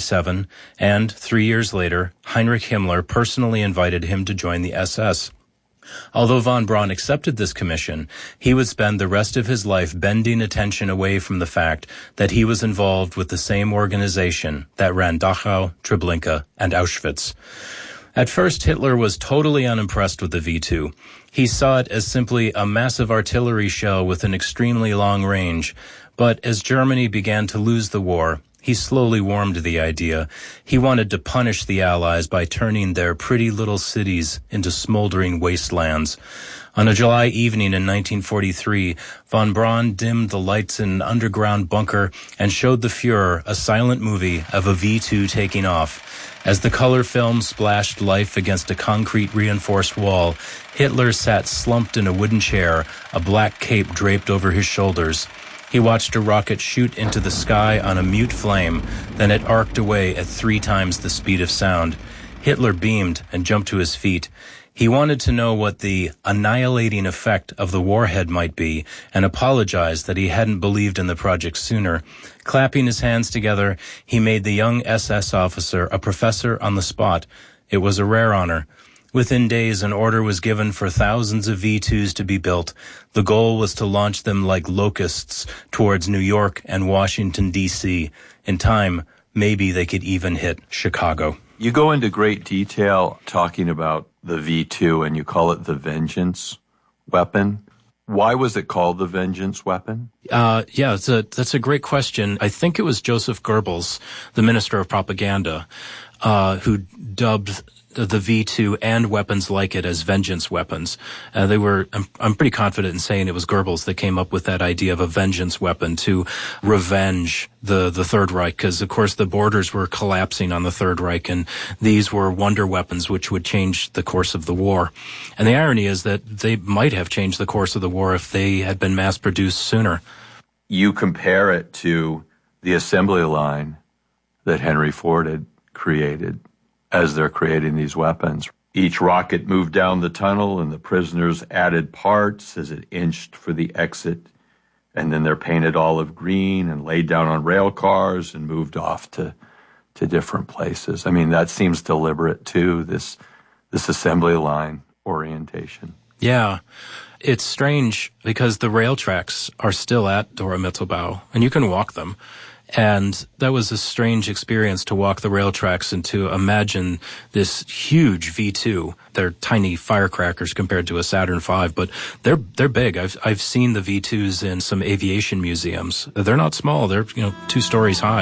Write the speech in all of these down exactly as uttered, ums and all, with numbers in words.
forty-seven, and three years later, Heinrich Himmler personally invited him to join the S S. Although von Braun accepted this commission, he would spend the rest of his life bending attention away from the fact that he was involved with the same organization that ran Dachau, Treblinka, and Auschwitz. At first, Hitler was totally unimpressed with the V two. He saw it as simply a massive artillery shell with an extremely long range. But as Germany began to lose the war, he slowly warmed to the idea. He wanted to punish the Allies by turning their pretty little cities into smoldering wastelands. On a July evening in nineteen forty-three, von Braun dimmed the lights in an underground bunker and showed the Fuhrer a silent movie of a V two taking off. As the color film splashed life against a concrete-reinforced wall, Hitler sat slumped in a wooden chair, a black cape draped over his shoulders. He watched a rocket shoot into the sky on a mute flame, then it arced away at three times the speed of sound. Hitler beamed and jumped to his feet. He wanted to know what the annihilating effect of the warhead might be and apologized that he hadn't believed in the project sooner. Clapping his hands together, he made the young S S officer a professor on the spot. It was a rare honor. Within days, an order was given for thousands of V twos to be built. The goal was to launch them like locusts towards New York and Washington, D C In time, maybe they could even hit Chicago. You go into great detail talking about the V two, and you call it the vengeance weapon. Why was it called the vengeance weapon? Uh, yeah, it's a, that's a great question. I think it was Joseph Goebbels, the Minister of Propaganda, uh, who dubbed the V two and weapons like it as vengeance weapons. Uh, they were, I'm, I'm pretty confident in saying it was Goebbels that came up with that idea of a vengeance weapon to revenge the, the Third Reich, because of course the borders were collapsing on the Third Reich, and these were wonder weapons which would change the course of the war. And the irony is that they might have changed the course of the war if they had been mass produced sooner. You compare it to the assembly line that Henry Ford had created as they're creating these weapons. Each rocket moved down the tunnel, and the prisoners added parts as it inched for the exit. And then they're painted olive green and laid down on rail cars and moved off to, to different places. I mean, that seems deliberate too, this, this assembly line orientation. Yeah. It's strange because the rail tracks are still at Dora Mittelbau, and you can walk them. And that was a strange experience to walk the rail tracks and to imagine this huge V two. They're tiny firecrackers compared to a Saturn five, but they're they're big. I've I've seen the V twos in some aviation museums. They're not small. They're, you know, two stories high.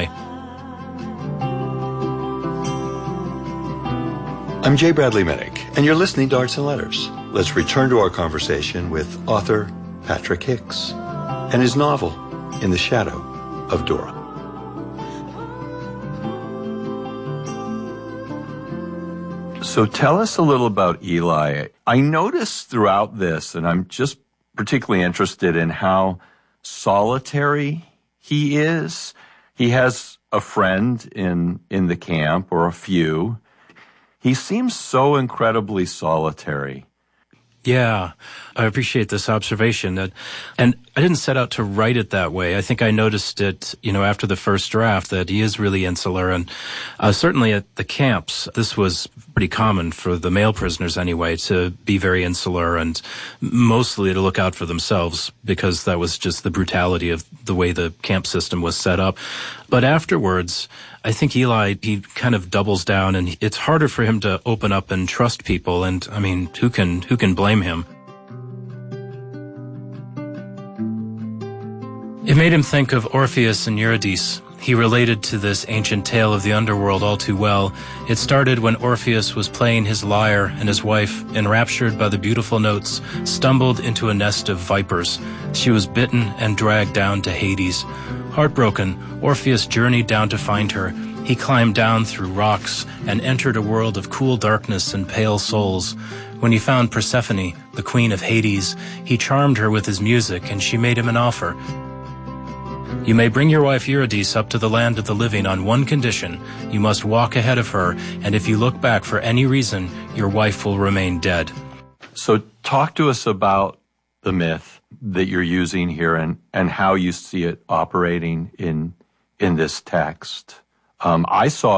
I'm Jay Bradley Minnick, and you're listening to Arts and Letters. Let's return to our conversation with author Patrick Hicks and his novel, In the Shadow of Dora. So tell us a little about Eli. I noticed throughout this, and I'm just particularly interested in how solitary he is. He has a friend in, in the camp, or a few. He seems so incredibly solitary. Yeah, I appreciate this observation. That, and I didn't set out to write it that way. I think I noticed it, you know, after the first draft that he is really insular. And uh, certainly at the camps, this was pretty common for the male prisoners anyway, to be very insular and mostly to look out for themselves, because that was just the brutality of the way the camp system was set up. But afterwards, I think Eli, he kind of doubles down, and it's harder for him to open up and trust people. And I mean, who can, who can blame him? It made him think of Orpheus and Eurydice. He related to this ancient tale of the underworld all too well. It started when Orpheus was playing his lyre, and his wife, enraptured by the beautiful notes, stumbled into a nest of vipers. She was bitten and dragged down to Hades. Heartbroken, Orpheus journeyed down to find her. He climbed down through rocks and entered a world of cool darkness and pale souls. When he found Persephone, the queen of Hades, he charmed her with his music, and she made him an offer. You may bring your wife Eurydice up to the land of the living on one condition. You must walk ahead of her, and if you look back for any reason, your wife will remain dead. So talk to us about the myth that you're using here, and, and how you see it operating in in this text. Um, I saw